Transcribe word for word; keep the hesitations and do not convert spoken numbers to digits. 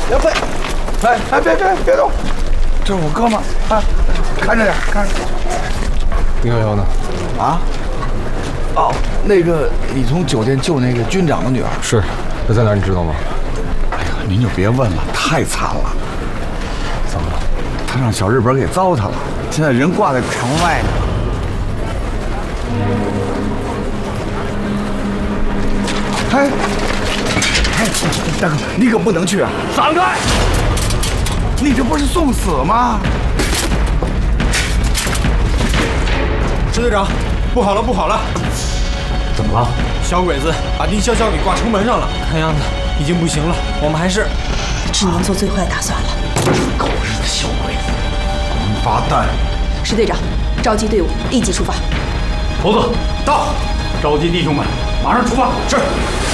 杨飞，哎哎，别别别动，这是我哥们啊，看着点，看着。 林瑶瑶呢？ 啊？哦，那个你从酒店救那个军长的女儿是，她在哪儿你知道吗？ 哎呀，您就别问了，太惨了。 怎么了？ 他让小日本给糟蹋了，现在人挂在城外呢。哎，哎，大哥，你可不能去啊！ 闪开！ 你这不是送死吗？ 支队长，不好了，不好了！ 怎么了？ 小鬼子把丁潇潇给挂城门上了，看样子已经不行了。我们还是只能做最坏打算了。 狗日的小鬼子！ 王八蛋！ 石队长，召集队伍，立即出发。 猴子到， 召集弟兄们，马上出发。 是。